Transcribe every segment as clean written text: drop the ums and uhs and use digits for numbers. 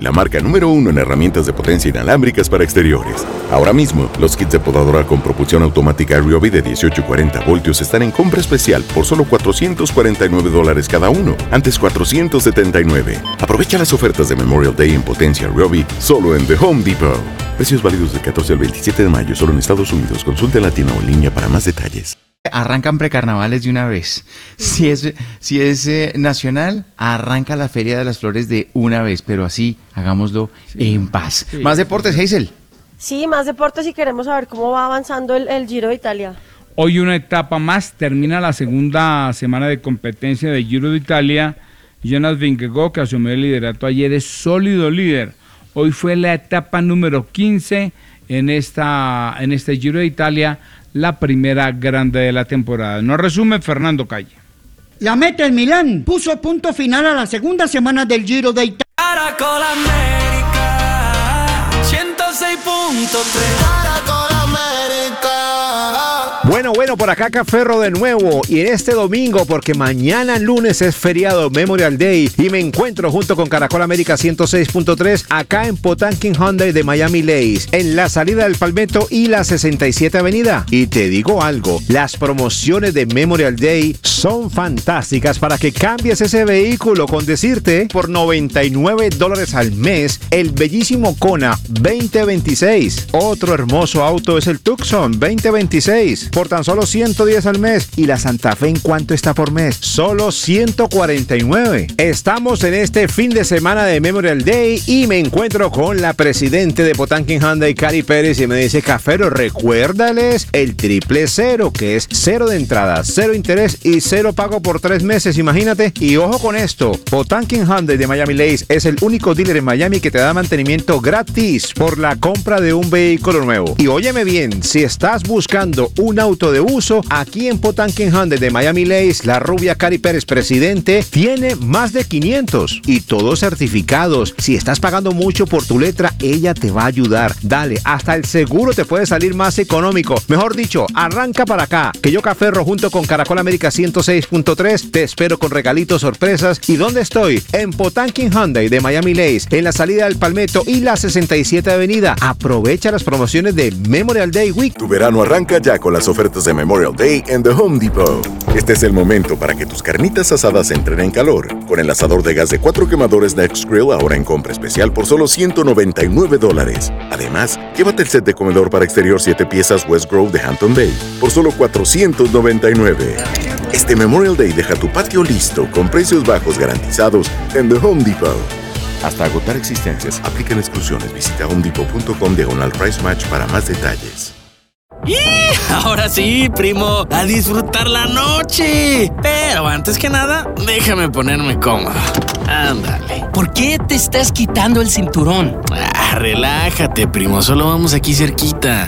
la marca número 1 en herramientas de potencia inalámbricas para exteriores. Ahora mismo, los kits de podadora con propulsión automática Ryobi de 18 y 40 voltios están en compra especial por solo $449 cada uno, antes $479. Aprovecha las ofertas de Memorial Day en potencia Ryobi solo en The Home Depot. Precios válidos del 14 al 27 de mayo solo en Estados Unidos. Consulte en la tienda o en línea para más detalles. Arrancan precarnavales de una vez. Si es nacional, arranca la Feria de las Flores de una vez, pero así hagámoslo en paz. Sí. Más deportes, Hazel. Sí, más deportes y queremos saber cómo va avanzando el Giro de Italia. Hoy una etapa más, termina la segunda semana de competencia del Giro de Italia. Jonas Vingegaard, que asumió el liderato ayer, es sólido líder. Hoy fue la etapa número 15 en este Giro de Italia, la primera grande de la temporada. Nos resume Fernando Calle. La meta en Milán puso punto final a la segunda semana del Giro de Italia. Caracol América 106.3. Bueno, por acá Caferro de nuevo, y en este domingo, porque mañana lunes es feriado Memorial Day, y me encuentro junto con Caracol América 106.3 acá en Potanking Hyundai de Miami Lakes, en la salida del Palmetto y la 67 Avenida. Y te digo algo, las promociones de Memorial Day son fantásticas para que cambies ese vehículo, con decirte, por $99 al mes, el bellísimo Kona 2026. Otro hermoso auto es el Tucson 2026. Por tan solo $110 al mes. ¿Y la Santa Fe en cuánto está por mes? Solo $149. Estamos en este fin de semana de Memorial Day y me encuentro con la presidente de Potanking Hyundai, Cari Pérez, y me dice: Cafero, recuérdales el 000, que es 0 de entrada, 0 interés y 0 pago por 3 meses, imagínate. Y ojo con esto, Potanking Hyundai de Miami Lakes es el único dealer en Miami que te da mantenimiento gratis por la compra de un vehículo nuevo. Y óyeme bien, si estás buscando un auto de uso, aquí en Potanking Hyundai de Miami Lakes, la rubia Cari Pérez, presidente, tiene más de 500 y todos certificados. Si estás pagando mucho por tu letra, ella te va a ayudar. Dale, hasta el seguro te puede salir más económico. Mejor dicho, arranca para acá, que yo, Caferro, junto con Caracol América 106.3, te espero con regalitos, sorpresas. ¿Y dónde estoy? En Potanking Hyundai de Miami Lakes, en la salida del Palmetto y la 67 Avenida. Aprovecha las promociones de Memorial Day Week. Tu verano arranca ya con las ofertas de Memorial Day en The Home Depot. Este es el momento para que tus carnitas asadas entren en calor. Con el asador de gas de 4 quemadores Next Grill ahora en compra especial por solo $199. Además, llévate el set de comedor para exterior 7 piezas West Grove de Hampton Bay por solo $499. Este Memorial Day deja tu patio listo con precios bajos garantizados en The Home Depot. Hasta agotar existencias, aplican exclusiones. Visita homedepot.com/price match para más detalles. ¡Y! Ahora sí, primo, a disfrutar la noche. Pero antes que nada, déjame ponerme cómodo. Ándale. ¿Por qué te estás quitando el cinturón? Relájate, primo, solo vamos aquí cerquita.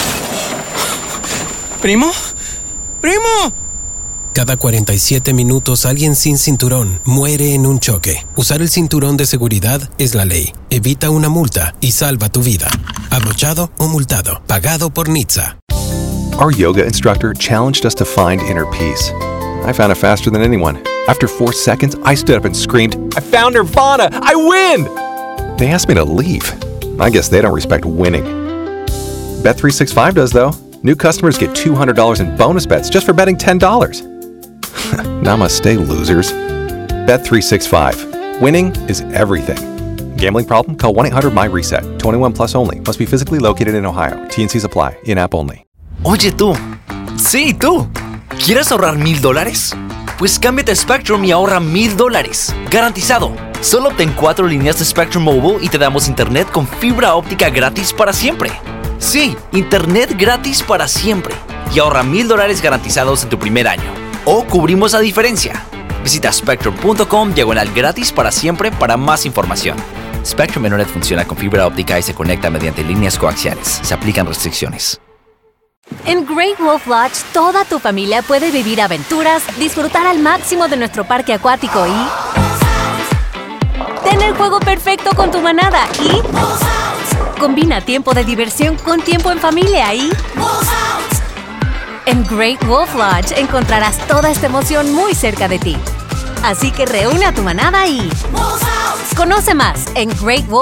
¿Primo? ¡Primo! Cada 47 minutos alguien sin cinturón muere en un choque. Usar el cinturón de seguridad es la ley. Evita una multa y salva tu vida. Abrochado o multado. Pagado por NHTSA. Our yoga instructor challenged us to find inner peace. I found it faster than anyone. After 4 seconds, I stood up and screamed, "I found Nirvana! I win!" They asked me to leave. I guess they don't respect winning. Bet365 does, though. New customers get $200 in bonus bets just for betting $10. Namaste, losers. Bet365. Winning is everything. Gambling problem? Call 1-800-MY-RESET. 21 plus only. Must be physically located in Ohio. T&Cs apply. In-app only. Oye tú. Sí, tú. ¿Quieres ahorrar $1,000? Pues cámbiate a Spectrum y ahorra $1,000. Garantizado. Solo obtén 4 líneas de Spectrum Mobile y te damos internet con fibra óptica gratis para siempre. Sí, internet gratis para siempre. Y ahorra $1,000 garantizados en tu primer año. O cubrimos la diferencia. Visita spectrum.com/gratis para siempre para más información. Spectrum Internet funciona con fibra óptica y se conecta mediante líneas coaxiales. Se aplican restricciones. En Great Wolf Lodge, toda tu familia puede vivir aventuras, disfrutar al máximo de nuestro parque acuático y tener el juego perfecto con tu manada y combina tiempo de diversión con tiempo en familia y en Great Wolf Lodge encontrarás toda esta emoción muy cerca de ti. Así que reúne a tu manada y conoce más en Great Wolf.